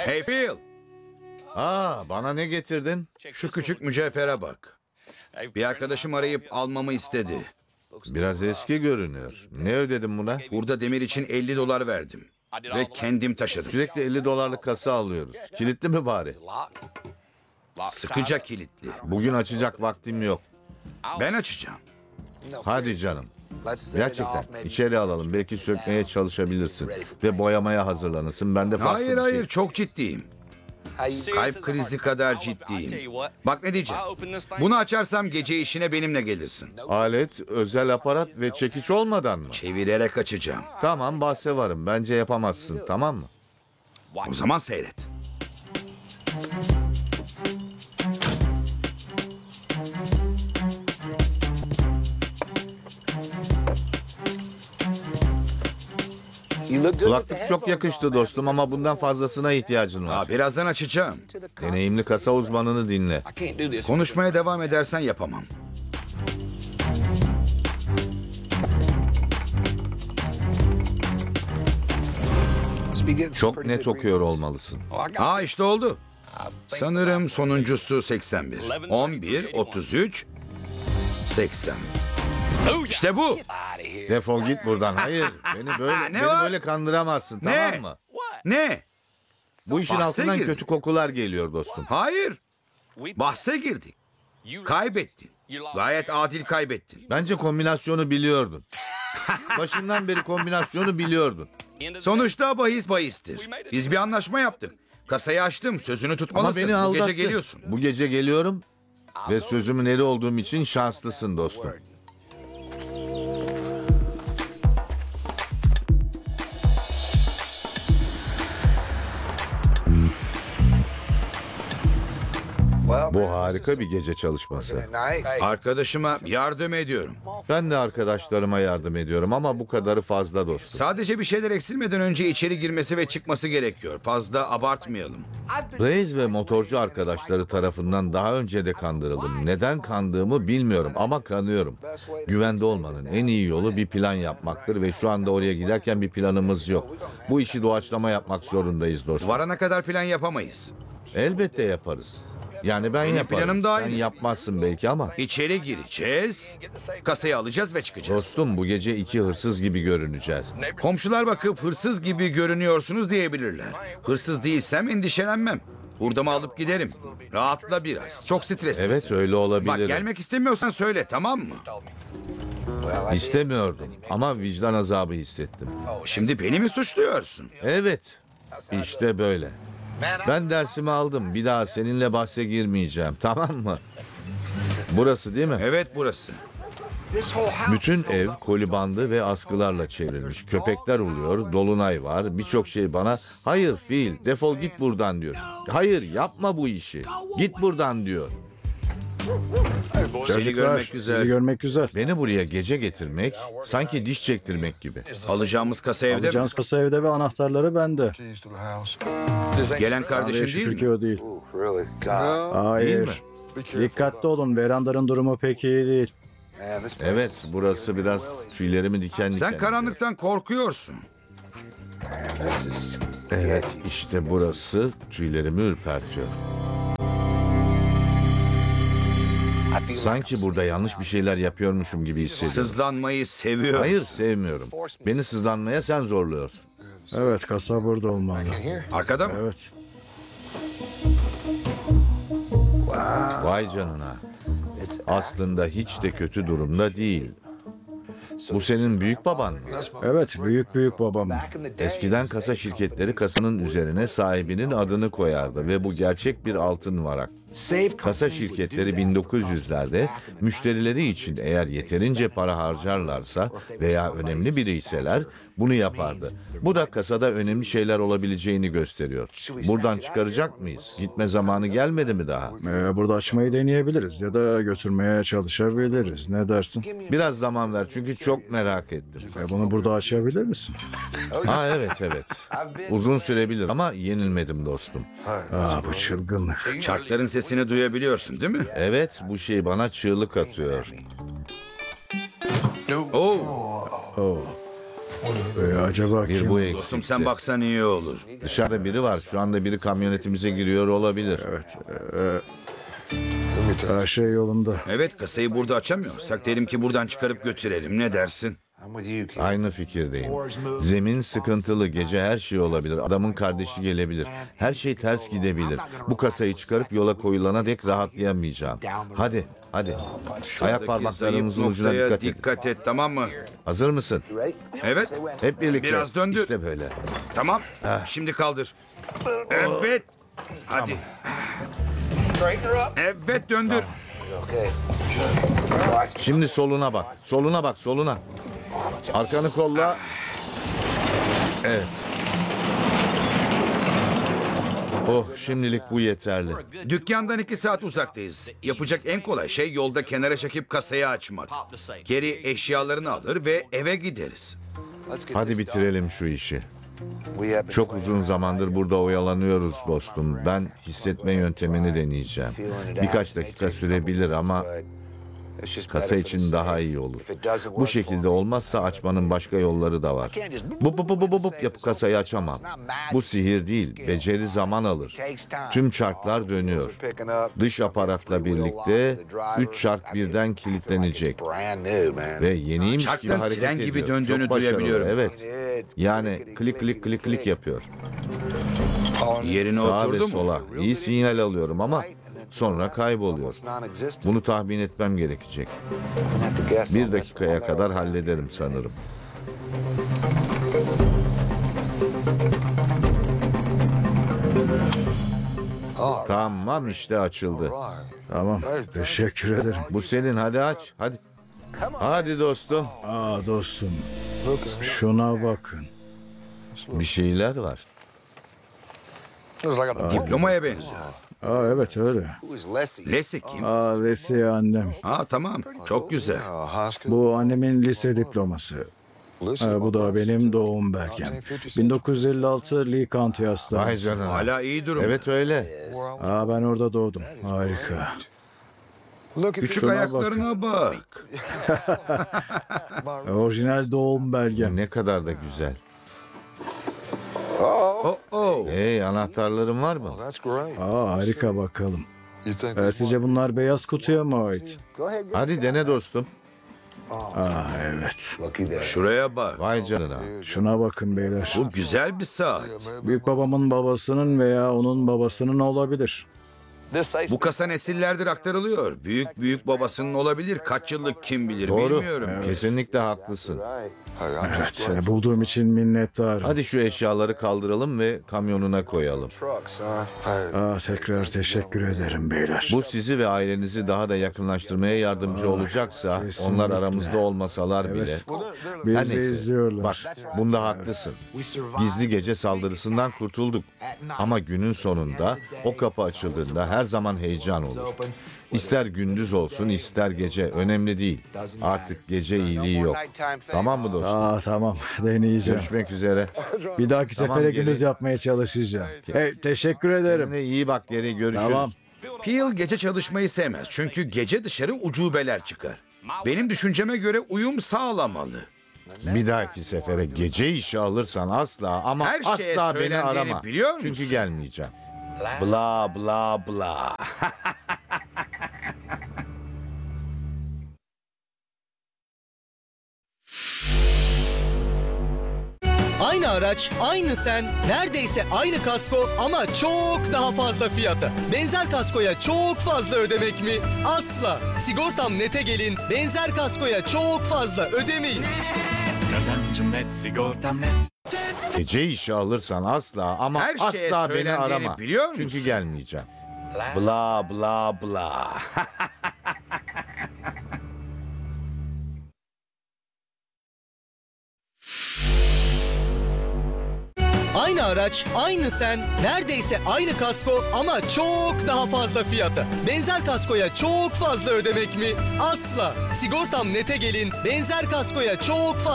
Hey Phil, Bana ne getirdin? şu küçük mücevhere bak. Bir arkadaşım arayıp almamı istedi. Biraz eski görünüyor. Ne ödedim buna? Burada demir için $50 verdim. Ve kendim taşıdım. Sürekli $50 kasa alıyoruz. Kilitli mi bari? Sıkıca kilitli. Bugün açacak vaktim yok. Ben açacağım. Hadi canım. Gerçekten. İçeri alalım. Belki sökmeye çalışabilirsin. Ve boyamaya hazırlanırsın. Ben de farklı Hayır bir şey. hayır, çok ciddiyim. Kalp krizi kadar ciddiyim. Bak ne diyeceğim. Bunu açarsam gece işine benimle gelirsin. Alet, özel aparat ve çekiç olmadan mı? Çevirerek açacağım. Tamam, bahse varım. Bence yapamazsın. Tamam mı? O zaman seyret. Kulaklık çok yakıştı dostum ama bundan fazlasına ihtiyacın var. Birazdan açacağım. Deneyimli kasa uzmanını dinle. Konuşmaya devam edersen yapamam. Çok net okuyor olmalısın. İşte oldu. Sanırım sonuncusu 81. 11, 33, 80. İşte bu. Defol git buradan. Hayır, beni var? böyle kandıramazsın, Ne? tamam mı? Ne? Bu işin Bahse altından girdik. kötü kokular geliyor dostum. Hayır. Bahse girdik. Kaybettin. Gayet adil kaybettin. Bence kombinasyonu biliyordun. Başından beri kombinasyonu biliyordun. Sonuçta bahis bahistir. Biz bir anlaşma yaptık. Kasayı açtım. Sözünü Ama tutmalısın. beni Bu aldattın. gece geliyorsun. Bu gece geliyorum ve sözümün eri olduğum için şanslısın dostum. Bu harika bir gece çalışması. Arkadaşıma yardım ediyorum. Ben de arkadaşlarıma yardım ediyorum ama bu kadarı fazla dostum. Sadece bir şeyler eksilmeden önce içeri girmesi ve çıkması gerekiyor. Fazla abartmayalım. Reis ve motorcu arkadaşları tarafından daha önce de kandırıldım. Neden kandığımı bilmiyorum ama kanıyorum. Güvende olmanın en iyi yolu bir plan yapmaktır ve şu anda oraya giderken bir planımız yok. Bu işi doğaçlama yapmak zorundayız dostum. Varana kadar plan yapamayız. Elbette yaparız. Yani ben Benim yaparım. planım daha Sen iyi. yapmazsın belki ama. İçeri gireceğiz. Kasayı alacağız ve çıkacağız. Dostum bu gece iki hırsız gibi görüneceğiz. Komşular bakıp hırsız gibi görünüyorsunuz diyebilirler. Hırsız değilsem endişelenmem. Hurdamı alıp giderim. Rahatla biraz. Çok streslisin. Evet öyle olabilir. Bak gelmek istemiyorsan söyle, tamam mı? İstemiyordum ama vicdan azabı hissettim. Şimdi beni mi suçluyorsun? Evet. İşte böyle. Ben dersimi aldım. Bir daha seninle bahse girmeyeceğim. Tamam mı? Burası değil mi? Evet, burası. Bütün ev koli bandı ve askılarla çevrilmiş. Köpekler uluyor, dolunay var. Birçok şey bana hayır Phil defol git buradan diyor. Hayır yapma bu işi. Git buradan diyor. Seni görmek güzel. Sizi görmek güzel. Beni buraya gece getirmek sanki diş çektirmek gibi. Alacağımız kasa evde mi? Alacağınız kasa evde ve anahtarları bende. Gelen Abi kardeşin şükür değil ki mi? o değil. Hayır. Dikkatli olun. Verandanın durumu pek iyi değil. Evet burası biraz tüylerimi diken diken. Sen karanlıktan korkuyorsun. Evet işte burası tüylerimi ürpertiyor. Sanki burada yanlış bir şeyler yapıyormuşum gibi hissediyorum. Sızlanmayı seviyorum. Hayır sevmiyorum. Beni sızlanmaya sen zorluyorsun. Evet kasa burada olmalı. Arkada mı? Evet. Vay canına. Aslında hiç de kötü durumda değil. Bu senin büyük baban mı? Evet büyük babam. Eskiden kasa şirketleri kasanın üzerine sahibinin adını koyardı ve bu gerçek bir altın varak. Kasa şirketleri 1900'lerde müşterileri için eğer yeterince para harcarlarsa veya önemli biriyseler bunu yapardı. Bu da kasada önemli şeyler olabileceğini gösteriyor. Buradan çıkaracak mıyız? Gitme zamanı gelmedi mi daha? Burada açmayı deneyebiliriz ya da götürmeye çalışabiliriz. Ne dersin? Biraz zaman ver çünkü çok merak ettim. Bunu burada açabilir misin? Evet. Uzun sürebilir ama yenilmedim dostum. Bu çılgınlık. Çarkların sesini duyabiliyorsun değil mi? Evet bu şey bana çığlık atıyor. Oo, Oh. Acaba Bir kim? bu Dostum eksikti. sen baksan iyi olur. Dışarıda biri var. Şu anda biri kamyonetimize giriyor olabilir. Evet. Her şey yolunda. Evet, kasayı burada açamıyorsak derim ki buradan çıkarıp götürelim. Ne dersin? Aynı fikirdeyim. Zemin sıkıntılı. Gece her şey olabilir. Adamın kardeşi gelebilir. Her şey ters gidebilir. Bu kasayı çıkarıp yola koyulana dek rahatlayamayacağım. Hadi, hadi. Ayak Şuradaki parmaklarımızın zayıf ucuna noktaya dikkat et. tamam mı? Hazır mısın? Evet. Hep birlikte. Biraz döndür. İşte böyle. Tamam. Şimdi kaldır. Evet. Hadi. Evet, döndür. Şimdi soluna bak. Soluna bak, soluna. Arkanı kolla. Evet. Oh, şimdilik bu yeterli. Dükkandan 2 saat uzaktayız. Yapacak en kolay şey yolda kenara çekip kasayı açmak. Geri eşyalarını alır ve eve gideriz. Hadi bitirelim şu işi. Çok uzun zamandır burada oyalanıyoruz dostum. Ben hissetme yöntemini deneyeceğim. Birkaç dakika sürebilir ama kasa için daha iyi olur. Bu şekilde olmazsa açmanın başka yolları da var. Bu yapıp kasayı açamam. Bu sihir değil, beceri zaman alır. Tüm çarklar dönüyor. Dış aparatla birlikte 3 çark birden kilitlenecek. Ve yeniymiş gibi Çarkların hareket tren ediyor. gibi döndüğünü Çok başarılı, duyabiliyorum. Evet. Yani klik klik klik klik yapıyor. Yerine Sağa ve oturdu mu? sola. İyi sinyal alıyorum ama sonra kayboluyor. Bunu tahmin etmem gerekecek. 1 dakikaya kadar hallederim sanırım. Tamam işte açıldı. Tamam. Teşekkür ederim. Bu senin, hadi aç. Hadi. Hadi dostum. Dostum. Şuna bakın. Bir şeyler var. Diplomaya benziyor. Evet öyle. Lesi kim? Lise annem. Tamam. Çok güzel. Bu annemin lise diploması. Bu da benim doğum belgem. 1956 Lee County Vay Hastanesi. canına. Hala iyi durumda. Evet öyle. Ben orada doğdum. Harika. Küçük Şuna ayaklarına bak. Orijinal doğum belgem. Ne kadar da güzel. Oh. Hey, anahtarların var mı? Harika bakalım. Sizce bunlar beyaz kutuya mı ait? Hadi dene dostum. Evet. Şuraya bak. Vay canına. Şuna bakın beyler. Bu güzel bir saat. Büyük babamın babasının veya onun babasının olabilir. Bu kasa nesillerdir aktarılıyor. Büyük babasının olabilir. Kaç yıllık kim bilir Doğru. bilmiyorum. Kesinlikle haklısın. Evet. Bulduğum için minnettarım. Hadi şu eşyaları kaldıralım ve kamyonuna koyalım. Tekrar teşekkür ederim beyler. Bu sizi ve ailenizi daha da yakınlaştırmaya yardımcı olacaksa, kesinlikle. onlar aramızda olmasalar bile. Evet. Her Bizi neyse, izliyorlar. bak bunda haklısın. Gizli gece saldırısından kurtulduk. Ama günün sonunda o kapı açıldığında her zaman heyecan olur. İster gündüz olsun ister gece önemli değil. Artık gece iyiliği yok. Tamam mı dostum? Tamam. Deneyeceğim. Görüşmek üzere. Bir dahaki Tamam, sefere geri- gündüz yapmaya çalışacağım. Teşekkür ederim. Kendine iyi bak, geri görüşürüz. Tamam. Peel gece çalışmayı sevmez. Çünkü gece dışarı ucubeler çıkar. Benim düşünceme göre uyum sağlamalı. Bir dahaki sefere gece işi alırsan asla ama Her şeye asla beni söylendiğini arama. biliyor musun? Çünkü gelmeyeceğim. Bla bla bla. Aynı araç, aynı sen, neredeyse aynı kasko ama çok daha fazla fiyata. Benzer kaskoya çok fazla ödemek mi? Asla. Sigortam Net'e gelin, benzer kaskoya çok fazla ödemeyin. Kazancım net, sigortam net. Gece işi alırsan asla ama Her şeye asla beni söylendiğini arama. biliyor musun? Çünkü gelmeyeceğim. Bla bla bla. Aynı araç, aynı sen, neredeyse aynı kasko ama çok daha fazla fiyata. Benzer kaskoya çok fazla ödemek mi? Asla. Sigortam Net'e gelin, benzer kaskoya çok fazla